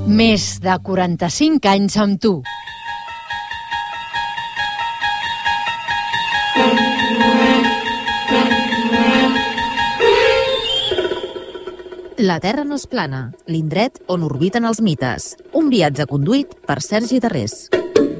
Més de 45 anys amb tu. La Terra no és plana, l'indret on orbiten els mites. Un viatge conduït per Sergi Darrés.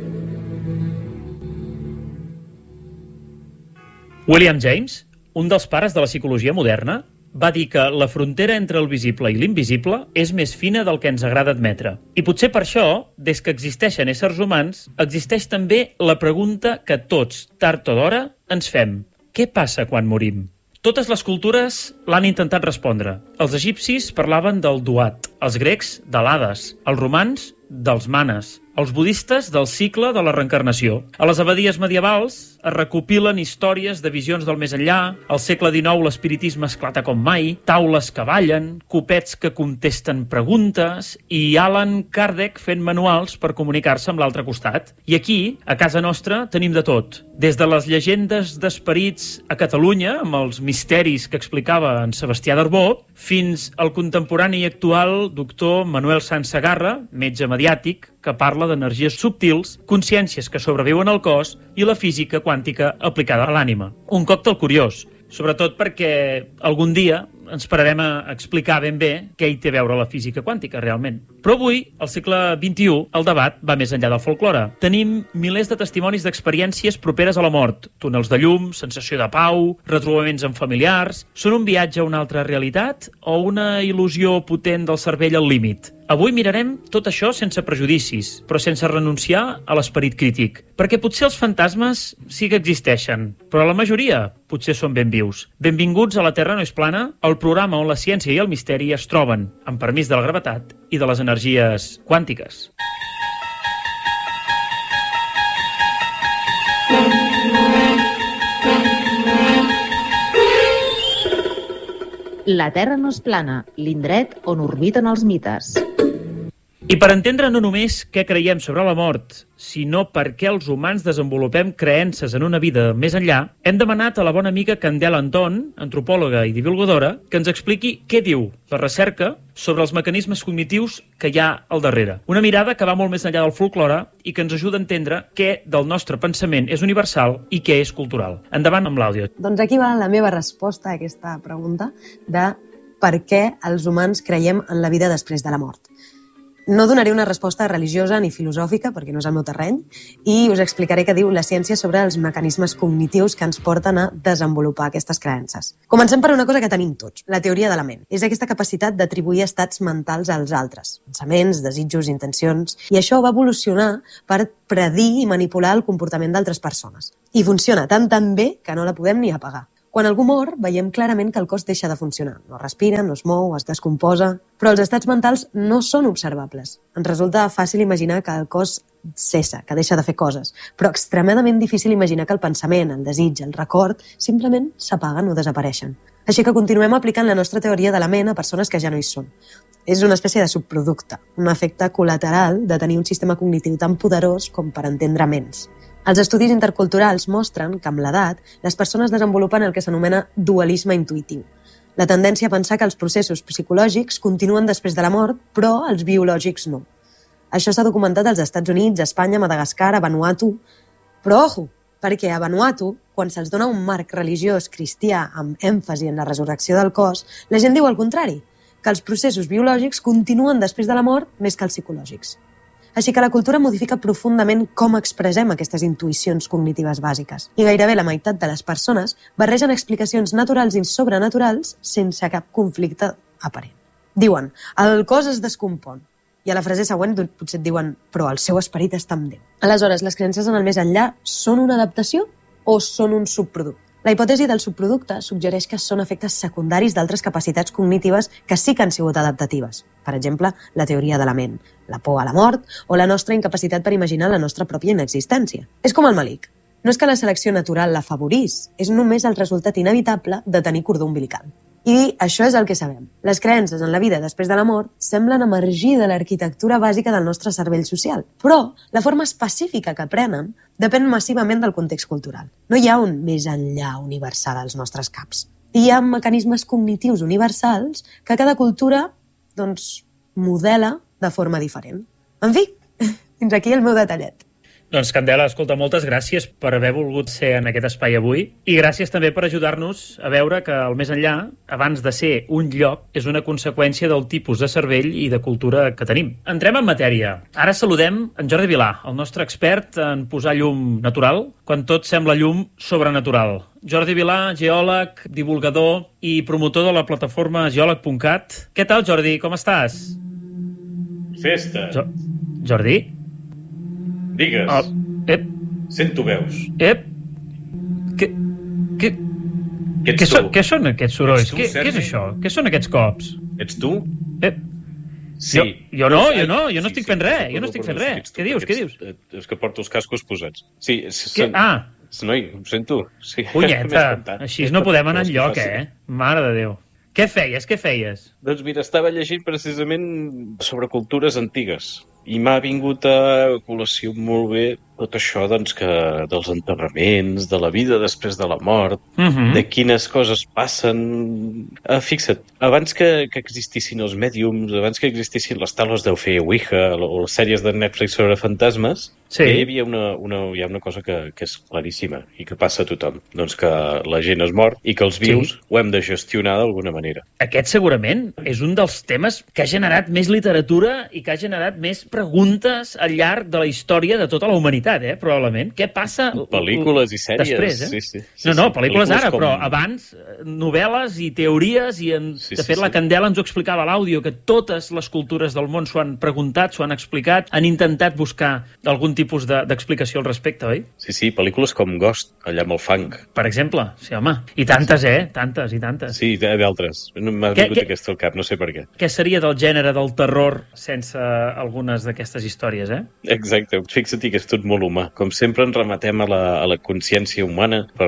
William James, un dels pares de la psicologia moderna, va dir que la frontera entre el visible i l'invisible és més fina del que ens agrada admetre. I potser per això, des que existeixen éssers humans, existeix també la pregunta que tots, tard o d'hora, ens fem. Què passa quan morim? Totes les cultures l'han intentat respondre. Els egipcis parlaven del duat, els grecs de l'Hades, els romans dels manes, els budistes del cicle de la reencarnació. A les abadies medievals es recopilen històries de visions del més enllà, al segle XIX l'espiritisme esclata com mai, taules que ballen, copets que contesten preguntes i Allan Kardec fent manuals per comunicar-se amb l'altre costat. I aquí, a casa nostra, tenim de tot. Des de les llegendes d'esperits a Catalunya, amb els misteris que explicava en Sebastià d'Arbó, fins al contemporani i actual doctor Manuel Sansegarra, metge mediàtic, que parla d'energies subtils, consciències que sobreviuen al cos i la física quàntica aplicada a l'ànima. Un còctel curiós, sobretot perquè algun dia ens pararem a explicar ben bé què hi té a veure la física quàntica realment. Però avui, al segle XXI, el debat va més enllà del folklore. Tenim milers de testimonis d'experiències properes a la mort, túnels de llum, sensació de pau, retrobaments amb familiars. Són un viatge a una altra realitat o una il·lusió potent del cervell al límit? Avui mirarem tot això sense prejudicis, però sense renunciar a l'esperit crític. Perquè potser els fantasmes sí que existeixen, però la majoria potser són ben vius. Benvinguts a La Terra no és plana, el programa on la ciència i el misteri es troben, amb permís de la gravetat i de les energies quàntiques. La Terra no és plana, l'indret on orbiten els mites. I per entendre no només què creiem sobre la mort, sinó per què els humans desenvolupem creences en una vida més enllà, hem demanat a la bona amiga Candela Anton, antropòloga i divulgadora, que ens expliqui què diu la recerca sobre els mecanismes cognitius que hi ha al darrere. Una mirada que va molt més enllà del folklore i que ens ajuda a entendre què del nostre pensament és universal i què és cultural. Endavant amb l'àudio. Doncs aquí va la meva resposta a aquesta pregunta de per què els humans creiem en la vida després de la mort. No donaré una resposta religiosa ni filosòfica, perquè no és el meu terreny, i us explicaré què diu la ciència sobre els mecanismes cognitius que ens porten a desenvolupar aquestes creences. Comencem per una cosa que tenim tots, la teoria de la ment. És aquesta capacitat d'atribuir estats mentals als altres, pensaments, desitjos, intencions, i això va evolucionar per predir i manipular el comportament d'altres persones. I funciona tan bé que no la podem ni apagar. Quan algú mor, veiem clarament que el cos deixa de funcionar. No respira, no es mou, es descomposa. Però els estats mentals no són observables. Ens resulta fàcil imaginar que el cos cessa, que deixa de fer coses, però extremadament difícil imaginar que el pensament, el desig, el record, simplement s'apaguen o desapareixen. Així que continuem aplicant la nostra teoria de la ment a persones que ja no hi són. És una espècie de subproducte, un efecte col·lateral de tenir un sistema cognitiu tan poderós com per entendre ments. Els estudis interculturals mostren que amb l'edat les persones desenvolupen el que s'anomena dualisme intuïtiu. La tendència a pensar que els processos psicològics continuen després de la mort, però els biològics no. Això s'ha documentat als Estats Units, a Espanya, a Madagascar, a Vanuatu. Però ojo, perquè a Vanuatu, quan se'ls dona un marc religiós cristià amb èmfasi en la resurrecció del cos, la gent diu el contrari, que els processos biològics continuen després de la mort més que els psicològics. Així que la cultura modifica profundament com expressem aquestes intuïcions cognitives bàsiques. I gairebé la meitat de les persones barregen explicacions naturals i sobrenaturals sense cap conflicte aparent. Diuen, el cos es descompon. I a la frase següent potser et diuen, però el seu esperit està amb Déu. Aleshores, les creences en el més enllà són una adaptació o són un subproducte? La hipòtesi del subproducte suggereix que són efectes secundaris d'altres capacitats cognitives que sí que han sigut adaptatives. Per exemple, la teoria de la ment, la por a la mort o la nostra incapacitat per imaginar la nostra pròpia inexistència. És com el malic. No és que la selecció natural l'afavorís, és només el resultat inevitable de tenir cordó umbilical. I això és el que sabem. Les creences en la vida després de la mort semblen emergir de l'arquitectura bàsica del nostre cervell social, però la forma específica que prenen depèn massivament del context cultural. No hi ha un més enllà universal als nostres caps. Hi ha mecanismes cognitius universals que cada cultura modela de forma diferent. En fi, fins aquí el meu detallet. Doncs, Candela, escolta, moltes gràcies per haver volgut ser en aquest espai avui i gràcies també per ajudar-nos a veure que el més enllà, abans de ser un lloc, és una conseqüència del tipus de cervell i de cultura que tenim. Entrem en matèria. Ara saludem en Jordi Vilà, el nostre expert en posar llum natural, quan tot sembla llum sobrenatural. Jordi Vilà, geòleg, divulgador i promotor de la plataforma geòleg.cat. Què tal, Jordi? Com estàs? Festa. Jordi? Digues. Ep. Sento veus. Ep. Què són aquests sorolls? Ets tu, Què Sergi? és això? Què són aquests cops? Ets tu? Ep. Sí. Jo no estic fent res. Jo no estic fent res. Què dius? És que porto els cascos posats. Sí. Noi, em sento. Sí. Punyeta, així no podem anar enlloc, Mare de Déu. Què feies? Doncs mira, estava llegint precisament sobre cultures antigues i m'ha vingut a col·lació molt bé tot això, doncs, que dels enterraments, de la vida després de la mort, de quines coses passen. Fixa't, abans que existissin els mèdiums, abans que existissin les taules d'Eufea Ouija o les sèries de Netflix sobre fantasmes, sí, hi havia hi ha una cosa que és claríssima i que passa a tothom, doncs que la gent es mor i que els vius ho hem de gestionar d'alguna manera. Aquest segurament és un dels temes que ha generat més literatura i que ha generat més preguntes al llarg de la història de tota la humanitat, probablement. Què passa pel·lícules i sèries després, sí. No, pel·lícules ara, però abans novel·les i teories i de fet la Candela ens ho explicava a l'àudio, que totes les cultures del món s'ho han preguntat, s'ho han explicat, han intentat buscar algun tipus d'explicació al respecte, oi? Sí, pel·lícules com Ghost, allà amb el fang. Per exemple, sí, home. I tantes, tantes i tantes. Sí, d'altres. M'ha vingut aquesta al cap, no sé per què. Què seria del gènere del terror sense algunes d'aquestes històries, Exacte. Fixa-t'hi que és tot molt humà. Com sempre ens rematem a la consciència humana per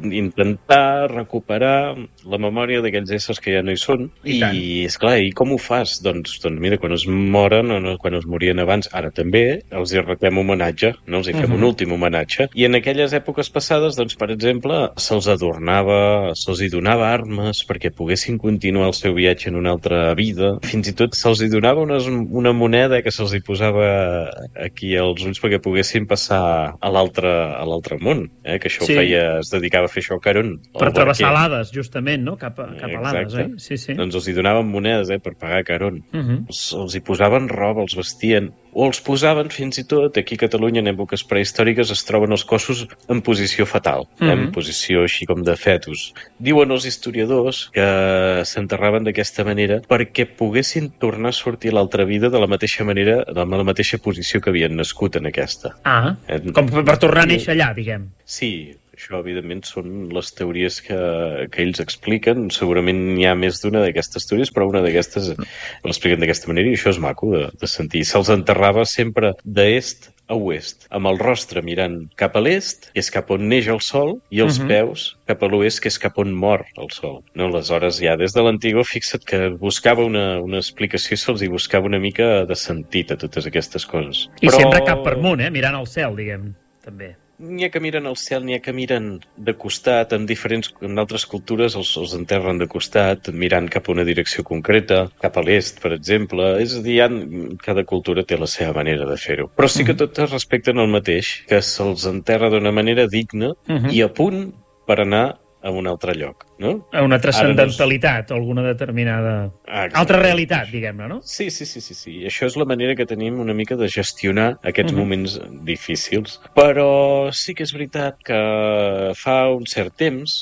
intentar recuperar la memòria d'aquells éssers que ja no hi són. I esclar, i com ho fas? Doncs mira, quan es moren o quan es morien abans, ara també els hi retem homenatge, no? Els hi fem un últim homenatge. I en aquelles èpoques passades, doncs, per exemple, se'ls adornava, se'ls hi donava armes perquè poguessin continuar el seu viatge en una altra vida. Fins i tot se'ls hi donava una moneda que se'ls hi posava aquí als ulls perquè poguessin passar a l'altre món, que això es dedicava a fer això a Caron. Per travessar l'Hades, justament, no? Cap a l'Hades, oi? Sí. Doncs els hi donaven monedes, per pagar a Caron. Els hi posaven roba, els vestien, o els posaven fins i tot, aquí a Catalunya en èpoques prehistòriques es troben els cossos en posició fetal, en posició així com de fetus. Diuen els historiadors que s'enterraven d'aquesta manera perquè poguessin tornar a sortir a l'altra vida de la mateixa manera, de la mateixa posició que havien nascut en aquesta. Com per tornar a néixer allà, diguem. Sí, això, evidentment, són les teories que ells expliquen. Segurament n'hi ha més d'una d'aquestes teories, però una d'aquestes l'expliquen d'aquesta manera i això és maco de sentir. Se'ls enterrava sempre d'est a oest, amb el rostre mirant cap a l'est, que és cap on neix el sol, i els peus cap a l'oest, que és cap on mor el sol. No, aleshores, ja des de l'antiga, fixa't que buscava una explicació i se'ls hi buscava una mica de sentit a totes aquestes coses. I sempre cap per amunt, mirant al cel, diguem, també. N'hi ha que miren al cel, n'hi ha que miren de costat. En altres cultures els enterren de costat, mirant cap a una direcció concreta, cap a l'est, per exemple. És a dir, cada cultura té la seva manera de fer-ho. Però sí que totes respecten el mateix, que se'ls enterra d'una manera digna i a punt per anar a un altre lloc, no? A una transcendentalitat o alguna determinada... altra realitat, diguem-ne, no? Sí. Això és la manera que tenim una mica de gestionar aquests moments difícils. Però sí que és veritat que fa un cert temps,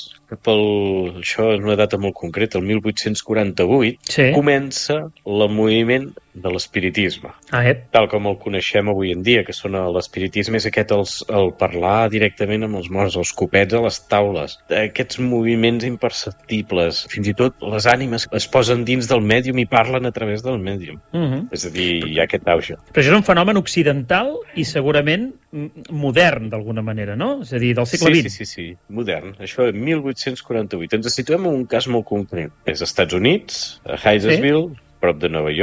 això és una data molt concreta, el 1848, comença el moviment de l'espiritisme. Tal com el coneixem avui en dia, que són l'espiritisme és aquest el parlar directament amb els morts, els copets a les taules, aquests moviments imperceptibles, fins i tot les ànimes es posen dins del mèdium i parlen a través del mèdium. És a dir, hi ha aquest auge. Però això és un fenomen occidental i segurament modern, d'alguna manera, no? És a dir, del segle XX. Sí, modern. Això és 1848. Ens situem en un cas molt concret. És als Estats Units, a Hyattsville, prop de Nova York,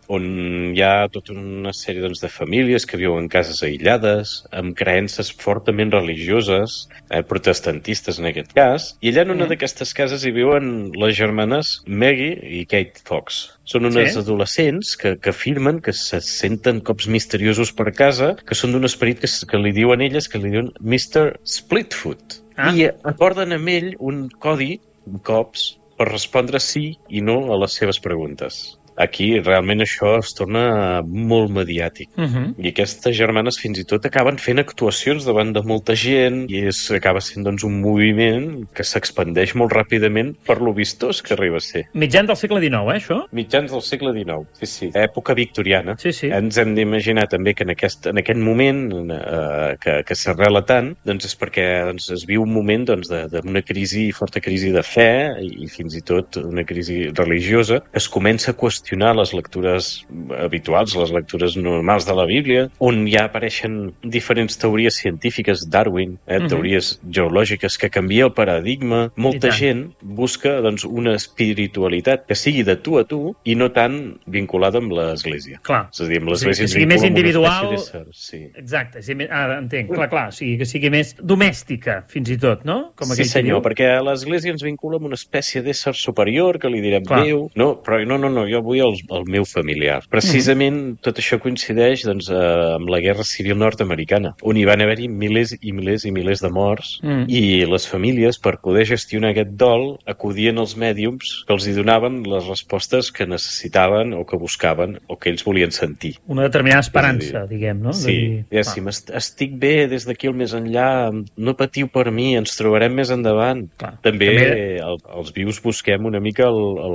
on hi ha tota una sèrie de famílies que viuen en cases aïllades, amb creences fortament religioses, protestantistes en aquest cas, i allà en una d'aquestes cases hi viuen les germanes Maggie i Kate Fox. Són unes adolescents que afirmen que se senten cops misteriosos per casa, que són d'un esperit que li diuen elles, que li diuen Mr. Splitfoot. I acorden amb ell un codi, cops, per respondre sí i no a les seves preguntes. Aquí realment això es torna molt mediàtic. I aquestes germanes fins i tot acaben fent actuacions davant de molta gent i acaba sent un moviment que s'expandeix molt ràpidament per lo vistós que arriba a ser. Mitjans del segle XIX, això? Mitjans del segle XIX, sí. Època victoriana. Sí. Ens hem d'imaginar també que en aquest moment que s'arrela tant, és perquè es viu un moment d'una forta crisi de fe i fins i tot una crisi religiosa que es comença a qüestionar les lectures habituals, les lectures normals de la Bíblia, on ja apareixen diferents teories científiques, Darwin, teories geològiques, que canvia el paradigma. Molta gent busca una espiritualitat que sigui de tu a tu i no tan vinculada amb l'Església. Clar. És a dir, amb l'Església que sigui més individual. Sí. Exacte. Entenc. Clar. Que sigui més domèstica, fins i tot, no? Sí, senyor, perquè l'Església ens vincula amb una espècie d'ésser superior que li direm Déu. No, però no, jo vull el meu familiar. Precisament tot això coincideix amb la Guerra Civil nord-americana, on hi van haver-hi milers i milers i milers de morts i les famílies, per poder gestionar aquest dol, acudien als mèdiums que els hi donaven les respostes que necessitaven o que buscaven o que ells volien sentir. Una determinada esperança, diguem, no? Sí, estic bé des d'aquí al més enllà, no patiu per mi, ens trobarem més endavant. També els vius busquem una mica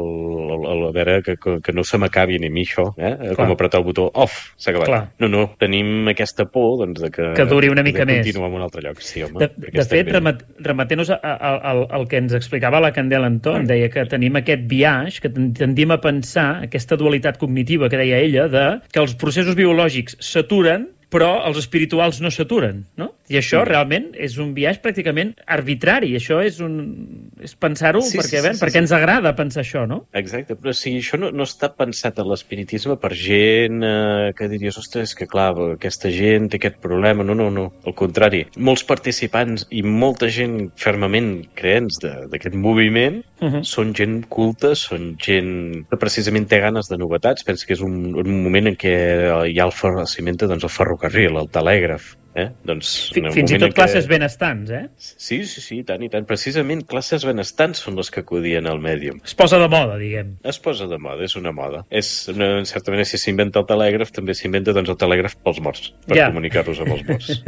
a veure que no se m'acabi ni a mi això, com apretar el botó off, s'ha acabat. No, tenim aquesta por que duri una mica més. Continuar en un altre lloc. Sí, home, de fet, remetent-nos al que ens explicava la Candela Anton, deia que tenim aquest biaix, que tendim a pensar, aquesta dualitat cognitiva que deia ella, de que els processos biològics s'aturen però els espirituals no s'aturen, no? I això realment és un biaix pràcticament arbitrari. Això és pensar-ho perquè ens agrada pensar això, no? Exacte, però això no està pensat a l'espiritisme per gent que diries, ostres, que clar, aquesta gent té aquest problema. No. Al contrari, molts participants i molta gent fermament creents d'aquest moviment són gent culta, són gent que precisament té ganes de novetats. Penso que és un moment en què hi ha el ferrocarril, el telègraf. Fins i tot classes benestants, Sí, i tant. Precisament classes benestants són les que acudien al mèdium. Es posa de moda, diguem. Es posa de moda, és una moda. En certa manera, si s'inventa el telègraf, també s'inventa el telègraf pels morts, per comunicar-nos amb els morts.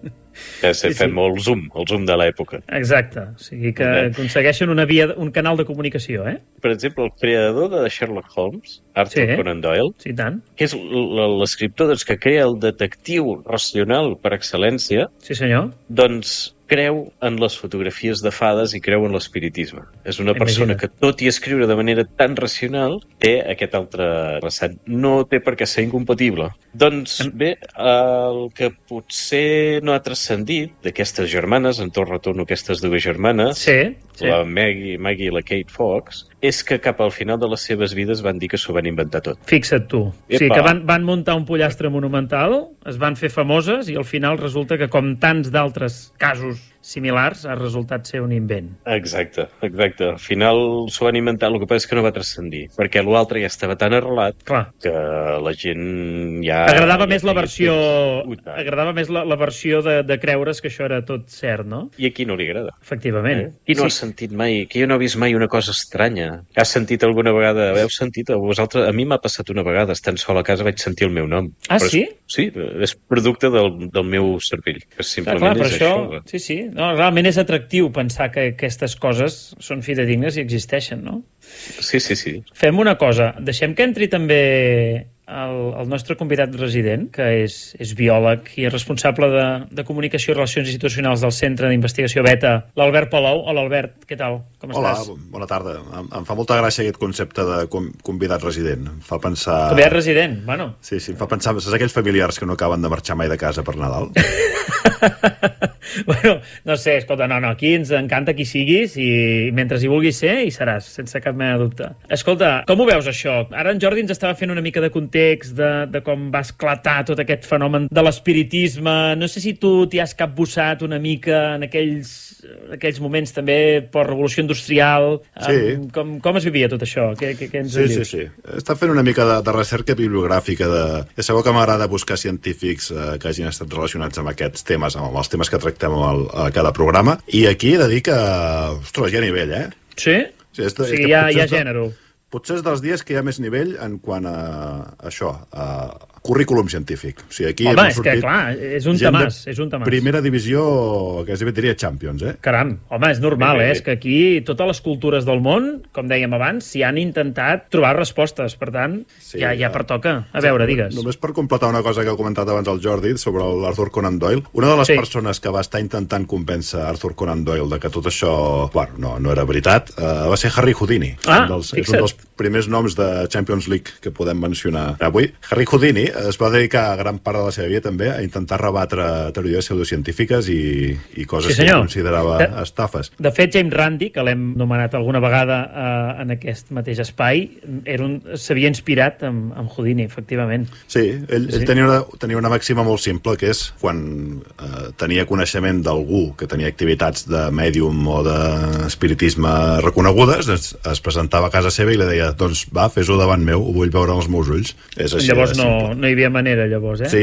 Fem molt el zoom de l'època. Exacte, o sigui que aconsegueixen un canal de comunicació, Per exemple, el creador de Sherlock Holmes, Arthur Conan Doyle, que és l'escriptor que crea el detectiu racional per excel·lència, doncs creu en les fotografies de fades i creu en l'espiritisme. És una persona que, tot i escriure de manera tan racional, té aquest altre vessant. No té per què ser incompatible. Doncs bé, el que potser no ha transcendit d'aquestes germanes, en tot retorno aquestes dues germanes, la Maggie i la Kate Fox, és que cap al final de les seves vides van dir que s'ho van inventar tot. Fixa't tu. O sigui que van muntar un pollastre monumental, es van fer famoses i al final resulta que, com tants d'altres casos similars, ha resultat ser un invent. Exacte. Al final s'ho van inventar, el que passa és que no va transcendir, perquè l'altre ja estava tan arrelat que la gent ja... Agradava més la versió de creure's que això era tot cert, no? I a qui no li agrada? Efectivament. Qui no ha sentit mai, qui no ha vist mai una cosa estranya? Has sentit alguna vegada, heu sentit a vosaltres? A mi m'ha passat una vegada, estant sol a casa vaig sentir el meu nom. Sí? Sí, és producte del meu cervell, que simplement és això. Sí. No, realment és atractiu pensar que aquestes coses són fidedignes i existeixen, no? Sí. Fem una cosa, deixem que entri també el nostre convidat resident, que és biòleg i és responsable de comunicació i relacions institucionals del Centre d'Investigació Beta, l'Albert Palou. Hola, Albert, què tal? Com estàs? Hola, bona tarda. Em fa molta gràcia aquest concepte de convidat resident. Em fa pensar... Convidat resident, bueno. Sí, em fa pensar, saps aquells familiars que no acaben de marxar mai de casa per Nadal? Bueno, no sé, escolta, no, aquí ens encanta que hi siguis i mentre hi vulguis ser, hi seràs, sense cap mena de dubte. Escolta, com ho veus això? Ara en Jordi ens estava fent una mica de context context de com va esclatar tot aquest fenomen de l'espiritisme. No sé si tu t'hi has capbussat una mica en aquells moments també post-revolució industrial. Sí. Com es vivia tot això? Què ens en dius? Sí. He estat fent una mica de recerca bibliogràfica. Ja sabeu que m'agrada buscar científics que hagin estat relacionats amb aquests temes, amb els temes que tractem a cada programa. I aquí he de dir que, ostres, hi ha nivell, eh? Sí? O sigui, hi ha gènere. Potser és dels dies que hi ha més nivell en quant a això, a currículum científic. O sigui, aquí home, és que, clar, és un temàs. Primera divisió, que es diria Champions, eh? Caram, home, és normal, És que aquí totes les cultures del món, com dèiem abans, s'hi han intentat trobar respostes. Per tant, sí, ja pertoca. A veure, digues. Només per completar una cosa que ha comentat abans el Jordi sobre l'Arthur Conan Doyle, una de les persones que va estar intentant convèncer Arthur Conan Doyle de que tot això, bueno, no era veritat, va ser Harry Houdini. És un dels primers noms de Champions League que podem mencionar avui. Harry Houdini es va dedicar gran part de la seva vida també a intentar rebatre teories pseudocientífiques i coses que considerava estafes. De fet, James Randi, que l'hem nomenat alguna vegada en aquest mateix espai, s'havia inspirat en Houdini, efectivament. Sí, ell tenia una màxima molt simple, que és quan tenia coneixement d'algú que tenia activitats de mèdium o d'espiritisme reconegudes, es presentava a casa seva i li deia, doncs va, fes-ho davant meu, ho vull veure amb els meus ulls. És així. Llavors no hi havia manera, llavors, Sí,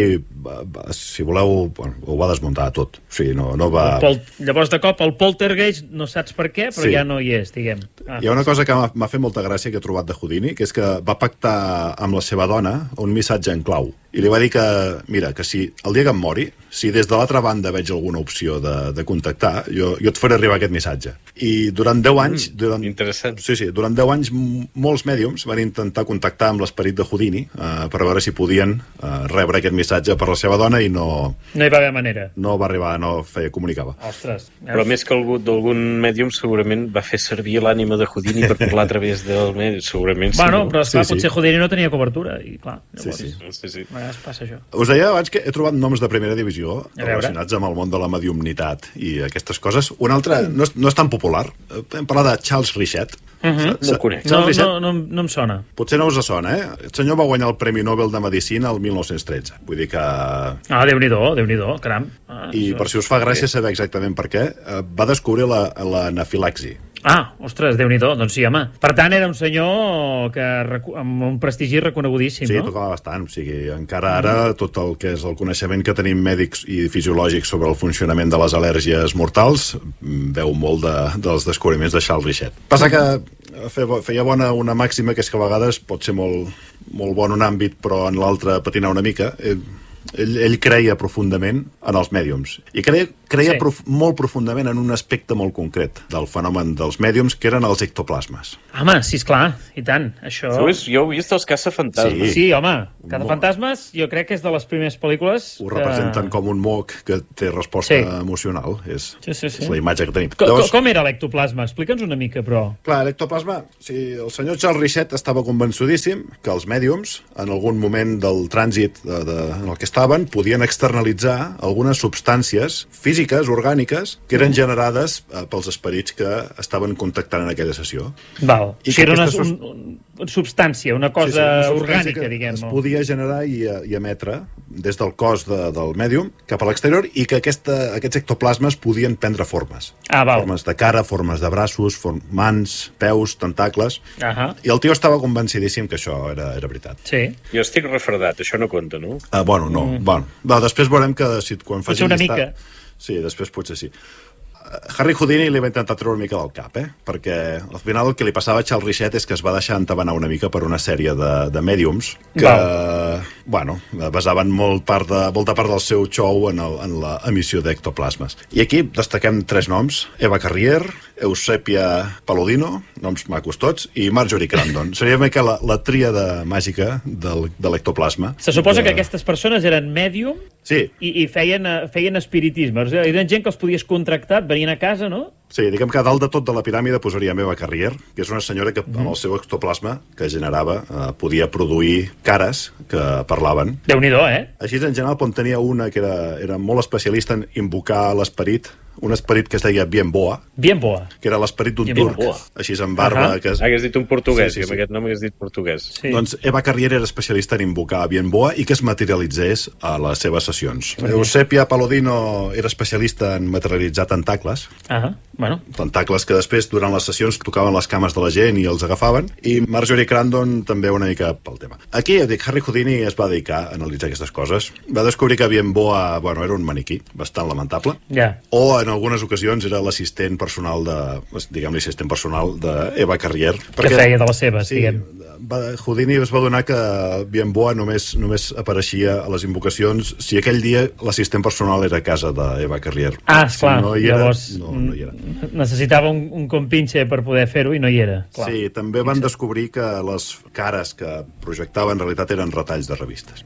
si voleu, ho va desmuntar tot. O sigui, no va... Llavors, de cop, el poltergeist, no saps per què, però ja no hi és, diguem. Hi ha una cosa que m'ha fet molta gràcia que he trobat de Houdini, que és que va pactar amb la seva dona un missatge en clau. I li va dir que, mira, que si el dia que em mori, si des de l'altra banda veig alguna opció de contactar, jo et faré arribar aquest missatge. I durant 10 anys... Interessant. Sí, durant 10 anys molts mèdiums van intentar contactar amb l'esperit de Houdini per veure si podien rebre aquest missatge per la seva dona i no... No hi va haver manera. No va arribar, no comunicava. Ostres. Però més que d'algun mèdium segurament va fer servir l'ànima de Houdini per parlar a través del mèdium, segurament. Bueno, però esclar, potser Houdini no tenia cobertura i clar, llavors... Sí. Passa això. Us deia abans que he trobat noms de primera divisió relacionats amb el món de la mediumnitat i aquestes coses. Un altre no és tan popular. Hem parlat de Charles Richet. No el conec. No em sona. Potser no us sona, eh? El senyor va guanyar el Premi Nobel de Medicina el 1913. Vull dir que... Déu-n'hi-do, caram. I per si us fa gràcia saber exactament per què, va descobrir la anafilaxi. Ostres, Déu-n'hi-do, doncs sí, home. Per tant, era un senyor amb un prestigi reconegudíssim, no? Sí, tocava bastant. O sigui, encara ara tot el que és el coneixement que tenim mèdics i fisiològics sobre el funcionament de les al·lèrgies mortals veu molt dels descobriments de Charles Richet. Passa que feia bona una màxima, que és que a vegades pot ser molt bon un àmbit, però en l'altre patinar una mica. Ell creia profundament en els mèdiums i creia molt profundament en un aspecte molt concret del fenomen dels mèdiums, que eren els ectoplasmes. Home, sí, esclar, i tant, això... Jo he vist els caçafantasmes. Sí, home, caçafantasmes jo crec que és de les primeres pel·lícules... Ho representen com un moc que té resposta emocional, és la imatge que tenim. Com era l'ectoplasma? Explica'ns una mica, però... Clar, l'ectoplasma, el senyor Charles Richet estava convençudíssim que els mèdiums, en algun moment del trànsit en el que estaven, podien externalitzar algunes substàncies físiques, orgàniques, que eren generades pels esperits que estaven contactant en aquella sessió. Val. I que era una substància, una cosa orgànica, diguem. Es podia generar i emetre des del cos del mèdium cap a l'exterior i que aquests ectoplasmes podien prendre formes. Formes de cara, formes de braços, mans, peus, tentacles. I el tio estava convencidíssim que això era veritat. Sí. Jo estic refredat, això no compta, no? Bueno, no. Després veurem que quan faci... Potser una mica. Sí, després potser sí. Harry Houdini li va intentar treure una mica del cap, perquè al final el que li passava a Charles Richet és que es va deixar entabanar una mica per una sèrie de mèdiums que, basaven molta part del seu show en la emissió d'ectoplasmes. I aquí destaquem 3 noms: Eva Carrier, Eusèpia Palladino, noms macos tots, i Marjorie Crandon. Seria una mica la tríada màgica de l'ectoplasma. Se suposa que aquestes persones eren mèdium i feien espiritisme. Eren gent que els podies contractar, venien a casa, no? Sí, diguem que a dalt de tot de la piràmide posaríem Eva Carrier, que és una senyora que amb el seu ectoplasma que generava podia produir cares que parlaven. Déu-n'hi-do, Així, en general, tenia una que era molt especialista en invocar l'esperit, un esperit que es deia Bien Boa, que era l'esperit d'un turc, així amb barba... Hagués dit un portuguès, que amb aquest nom hagués dit portuguès. Doncs Eva Carrier era especialista en invocar Bien Boa i que es materialitzés a les seves sessions. Eusebia Palladino era especialista en materialitzar tentacles, tentacles que després, durant les sessions, tocaven les cames de la gent i els agafaven, i Marjorie Crandon també una mica pel tema. Aquí, ja dic, Harry Houdini es va dedicar a analitzar aquestes coses. Va descobrir que Bien Boa, era un maniquí bastant lamentable, o en algunes ocasions era l'assistent personal d'Eva Carrier. Que feia de les seves, diguem. Houdini es va adonar que Bien Boa només apareixia a les invocacions si aquell dia l'assistent personal era a casa d'Eva Carrier. Esclar, llavors no hi era. Necessitava un compinxe per poder fer-ho i no hi era. Clar. Sí, també van descobrir que les cares que projectava en realitat eren retalls de revistes.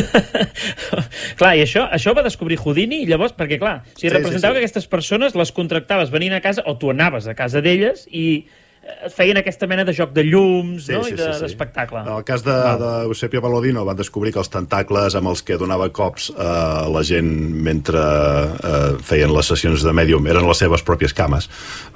Clar, i això va descobrir Houdini, i llavors, perquè clar, representava que aquestes persones les contractaves venint a casa, o tu anaves a casa d'elles i feien aquesta mena de joc de llums i d'espectacle. En el cas d'Eusebia Palladino van descobrir que els tentacles amb els que donava cops a la gent mentre feien les sessions de mèdium eren les seves pròpies cames.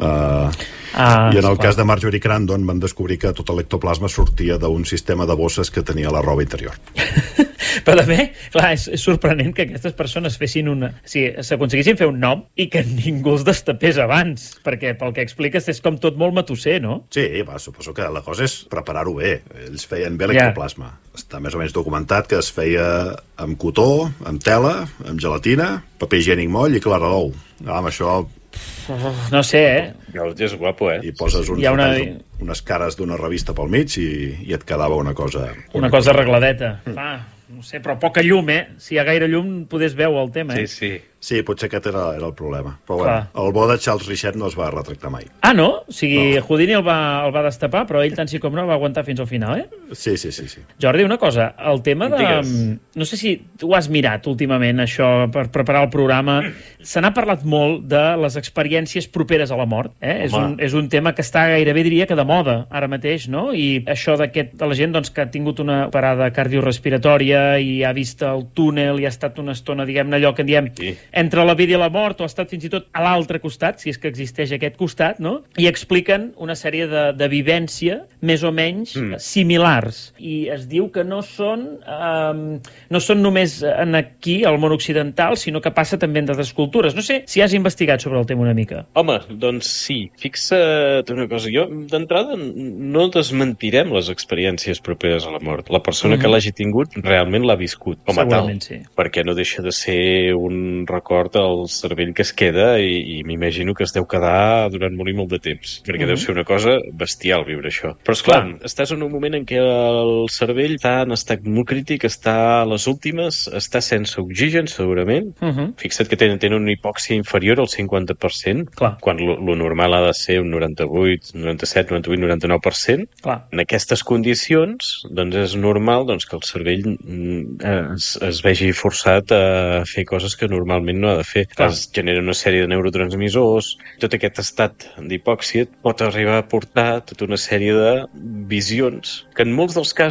I en el cas de Marjorie Crandon van descobrir que tot l'ectoplasma sortia d'un sistema de bosses que tenia la roba interior. Però també, clar, és sorprenent que aquestes persones s'aconseguissin fer un nom i que ningú els destapés abans, perquè pel que expliques és com tot molt matusser, no? Sí, suposo que la cosa és preparar-ho bé. Ells feien bé l'ectoplasma. Està més o menys documentat que es feia amb cotó, amb tela, amb gelatina, paper higiènic moll i clara d'ou. Amb això... No sé, És guapo, I poses unes cares d'una revista pel mig i et quedava una cosa... Una cosa arregladeta. No sé, però poca llum, Si hi ha gaire llum, podés veure el tema, Sí, potser aquest era el problema. Però el bo de Charles Richet no es va retractar mai. Ah, no? O sigui, Houdini el va destapar, però ell tant sí com no va aguantar fins al final, Sí. Jordi, una cosa, el tema de... No sé si tu ho has mirat últimament, això, per preparar el programa. Se n'ha parlat molt de les experiències properes a la mort, És un tema que està gairebé, diria que de moda, ara mateix, no? I això de la gent que ha tingut una parada cardiorespiratòria i ha vist el túnel i ha estat una estona, diguem-ne, allò que en diem entre la vida i la mort, o ha estat fins i tot a l'altre costat, si és que existeix aquest costat, no? I expliquen una sèrie de vivència més o menys similars. I es diu que no són només aquí, al món occidental, sinó que passa també en d'altres cultures. No sé si has investigat sobre el tema una mica. Home, doncs sí. Fixa't una cosa. Jo, d'entrada, no desmentirem les experiències properes a la mort. La persona que l'hagi tingut realment l'ha viscut com a tal. Sí. Perquè no deixa de ser un record al cervell que es queda i m'imagino que es deu quedar durant molt i molt de temps, perquè deu ser una cosa bestial viure això. Però esclar, estàs en un moment en què el cervell està en estat molt crític, està a les últimes, està sense oxigen segurament. Fixa't que tenen una hipòxia inferior al 50%, quan lo normal ha de ser un 98, 97, 98, 99%. En aquestes condicions, doncs és normal que el cervell es vegi forçat a fer coses que normalment no ha de fer. Es genera una sèrie de neurotransmissors. Tot aquest estat d'hipòxia pot arribar a portar tota una sèrie de visions que en molts dels casos